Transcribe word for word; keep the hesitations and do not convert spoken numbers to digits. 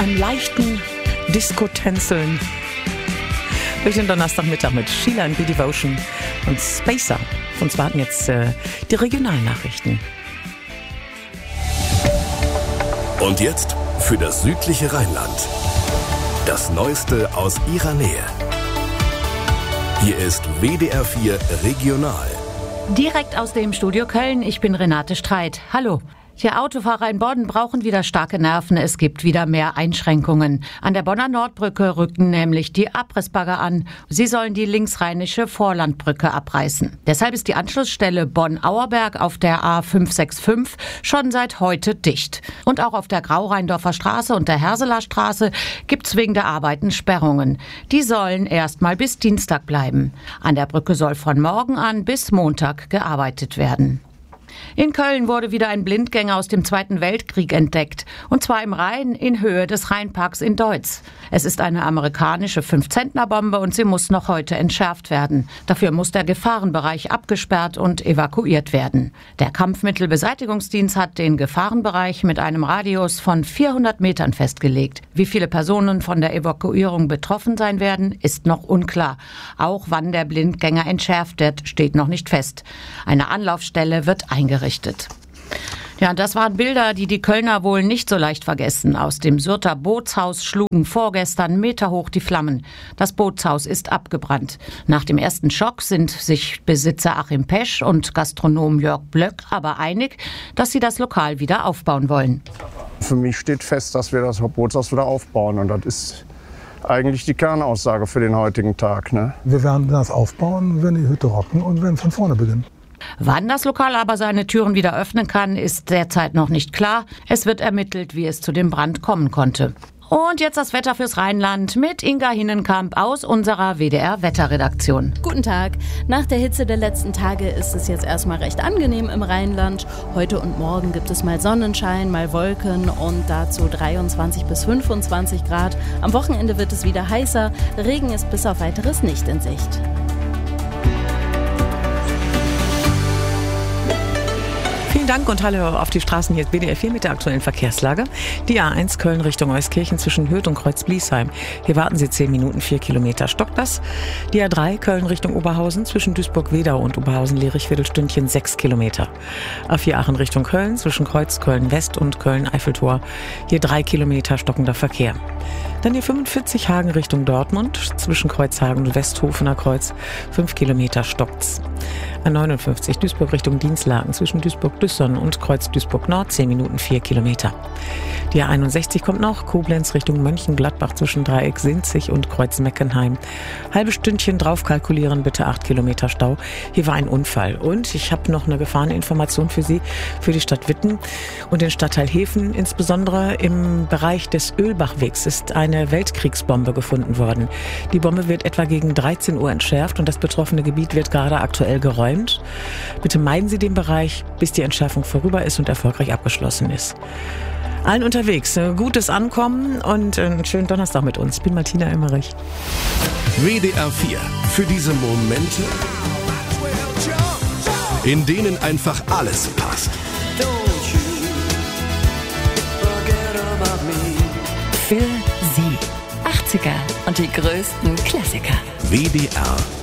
einem leichten Disco-Tänzeln durch den Donnerstagmittag mit Sheila and B-Devotion und Spacer. Uns warten jetzt äh, die Regionalnachrichten. Und jetzt für das südliche Rheinland. Das Neueste aus ihrer Nähe. Hier ist W D R vier Regional. Direkt aus dem Studio Köln, ich bin Renate Streit. Hallo. Die Autofahrer in Bonn brauchen wieder starke Nerven. Es gibt wieder mehr Einschränkungen. An der Bonner Nordbrücke rücken nämlich die Abrissbagger an. Sie sollen die linksrheinische Vorlandbrücke abreißen. Deshalb ist die Anschlussstelle Bonn-Auerberg auf der A fünf sechs fünf schon seit heute dicht. Und auch auf der Grau-Rheindorfer Straße und der Herseler Straße gibt's wegen der Arbeiten Sperrungen. Die sollen erst mal bis Dienstag bleiben. An der Brücke soll von morgen an bis Montag gearbeitet werden. In Köln wurde wieder ein Blindgänger aus dem Zweiten Weltkrieg entdeckt. Und zwar im Rhein in Höhe des Rheinparks in Deutz. Es ist eine amerikanische fünf-Zentner-Bombe und sie muss noch heute entschärft werden. Dafür muss der Gefahrenbereich abgesperrt und evakuiert werden. Der Kampfmittelbeseitigungsdienst hat den Gefahrenbereich mit einem Radius von vierhundert Metern festgelegt. Wie viele Personen von der Evakuierung betroffen sein werden, ist noch unklar. Auch wann der Blindgänger entschärft wird, steht noch nicht fest. Eine Anlaufstelle wird eingerichtet. Ja, das waren Bilder, die die Kölner wohl nicht so leicht vergessen. Aus dem Sürter Bootshaus schlugen vorgestern meterhoch die Flammen. Das Bootshaus ist abgebrannt. Nach dem ersten Schock sind sich Besitzer Achim Pesch und Gastronom Jörg Blöck aber einig, dass sie das Lokal wieder aufbauen wollen. Für mich steht fest, dass wir das Bootshaus wieder aufbauen. Und das ist eigentlich die Kernaussage für den heutigen Tag, ne? Wir werden das aufbauen, werden die Hütte rocken und werden von vorne beginnen. Wann das Lokal aber seine Türen wieder öffnen kann, ist derzeit noch nicht klar. Es wird ermittelt, wie es zu dem Brand kommen konnte. Und jetzt das Wetter fürs Rheinland mit Inga Hinnenkamp aus unserer W D R-Wetterredaktion. Guten Tag. Nach der Hitze der letzten Tage ist es jetzt erstmal recht angenehm im Rheinland. Heute und morgen gibt es mal Sonnenschein, mal Wolken und dazu dreiundzwanzig bis fünfundzwanzig Grad. Am Wochenende wird es wieder heißer. Regen ist bis auf Weiteres nicht in Sicht. Vielen Dank und hallo auf die Straßen. Hier ist W D R vier mit der aktuellen Verkehrslage. Die A eins Köln Richtung Euskirchen zwischen Hürth und Kreuz-Bliesheim. Hier warten Sie zehn Minuten, vier Kilometer. Stockt das? Die A drei Köln Richtung Oberhausen zwischen Duisburg-Wedau und Oberhausen-Lerich Viertelstündchen, sechs Kilometer. A vier Aachen Richtung Köln zwischen Kreuz Köln-West und Köln-Eiffeltor. Hier drei Kilometer stockender Verkehr. Dann die fünfundvierzig Hagen Richtung Dortmund zwischen Kreuzhagen und Westhofener Kreuz. fünf Kilometer stockt's. A neunundfünfzig Duisburg Richtung Dienstlaken zwischen Duisburg-Düssern und Kreuz Duisburg-Nord, zehn Minuten, vier Kilometer. Die A einundsechzig kommt noch, Koblenz Richtung Mönchengladbach zwischen Dreieck Sinzig und Kreuz Meckenheim. Halbe Stündchen drauf kalkulieren, bitte acht Kilometer Stau. Hier war ein Unfall. Und ich habe noch eine Gefahreninformation für Sie, für die Stadt Witten und den Stadtteil Hefen. Insbesondere im Bereich des Ölbachwegs ist eine Weltkriegsbombe gefunden worden. Die Bombe wird etwa gegen dreizehn Uhr entschärft und das betroffene Gebiet wird gerade aktuell geräumt. Bitte meiden Sie den Bereich, bis die Entschärfung vorüber ist und erfolgreich abgeschlossen ist. Allen unterwegs, gutes Ankommen und einen schönen Donnerstag mit uns. Ich bin Martina Emmerich. W D R vier. Für diese Momente, in denen einfach alles passt. Für Sie. achtziger und die größten Klassiker. W D R